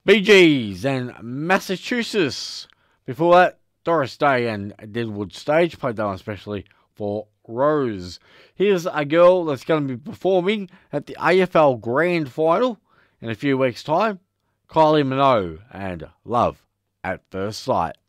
Bee Gees and Massachusetts. Before that, Doris Day and Deadwood Stage played that one especially for Rose. Here's a girl that's going to be performing at the AFL Grand Final in a few weeks' time. Kylie Minogue and Love at First Sight.